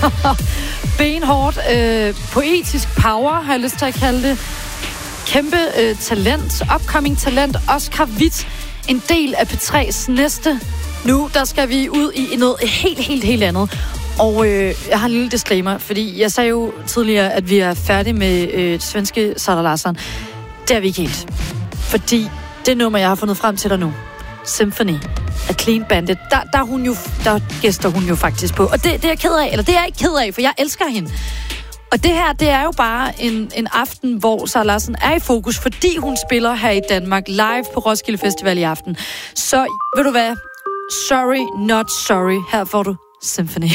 Benhårdt, poetisk power, har jeg lyst til at kalde det. Kæmpe talent, upcoming talent. Oscar Witt, en del af P3's næste. Nu, der skal vi ud i noget helt andet. Og jeg har en lille disclaimer, fordi jeg sagde jo tidligere, at vi er færdige med svenske Sara Larsson. Det er vi ikke helt. Fordi det nummer, jeg har fundet frem til dig nu, Symphony af Clean Bandit, der gæster hun jo faktisk på. Og det er jeg ked af, eller det er jeg ikke ked af, for jeg elsker hende. Og det her, det er jo bare en aften, hvor Sara Larsson er i fokus, fordi hun spiller her i Danmark live på Roskilde Festival i aften. Så ved du hvad? Sorry, not sorry. Her får du Symphony.